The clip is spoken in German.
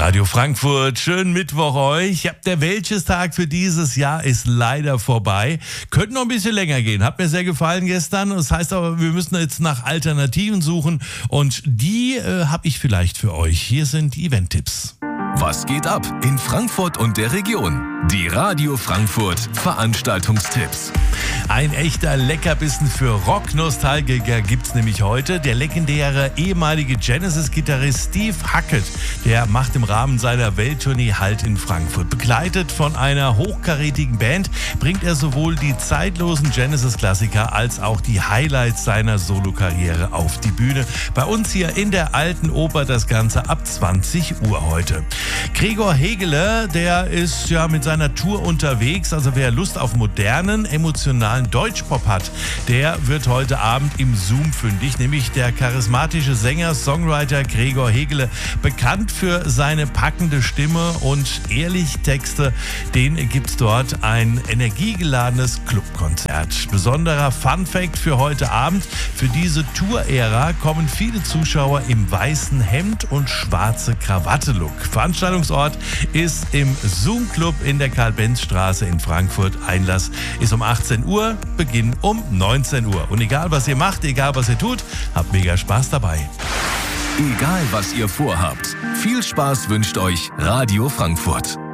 Radio Frankfurt, schönen Mittwoch euch. Ja, der Wäldchestag für dieses Jahr ist leider vorbei. Könnte noch ein bisschen länger gehen. Hat mir sehr gefallen gestern. Das heißt aber, wir müssen jetzt nach Alternativen suchen und die habe ich vielleicht für euch. Hier sind die Event-Tipps. Was geht ab in Frankfurt und der Region? Die Radio Frankfurt Veranstaltungstipps. Ein echter Leckerbissen für Rock-Nostalgiker gibt's nämlich heute. Der legendäre ehemalige Genesis-Gitarrist Steve Hackett, der macht im Rahmen seiner Welttournee Halt in Frankfurt. Begleitet von einer hochkarätigen Band bringt er sowohl die zeitlosen Genesis-Klassiker als auch die Highlights seiner Solokarriere auf die Bühne. Bei uns hier in der Alten Oper das Ganze ab 20 Uhr heute. Gregor Hegele, der ist ja mit seiner Tour unterwegs. Also wer Lust auf modernen, emotionalen Deutschpop hat, der wird heute Abend im Zoom fündig. Nämlich der charismatische Sänger, Songwriter Gregor Hegele, bekannt für seine packende Stimme und ehrliche Texte. Den gibt's dort ein energiegeladenes Clubkonzert. Besonderer Funfact für heute Abend: Für diese Tour-Ära kommen viele Zuschauer im weißen Hemd und schwarze Krawatte-Look. Veranstaltungsort ist im Zoom Club in der Karl-Benz-Straße in Frankfurt. Einlass ist um 18 Uhr, Beginn um 19 Uhr. Und egal was ihr macht, egal was ihr tut, habt mega Spaß dabei. Egal was ihr vorhabt, viel Spaß wünscht euch Radio Frankfurt.